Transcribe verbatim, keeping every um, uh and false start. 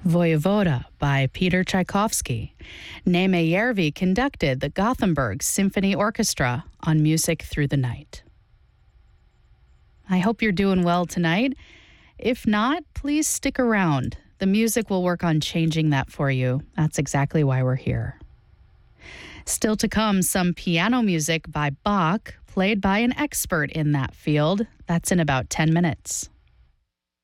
Voyevoda by Peter Tchaikovsky. Neme Järvi conducted the Gothenburg Symphony Orchestra on Music Through the Night. I hope you're doing well tonight. If not, please stick around. The music will work on changing that for you. That's exactly why we're here. Still to come, some piano music by Bach, played by an expert in that field. That's in about ten minutes.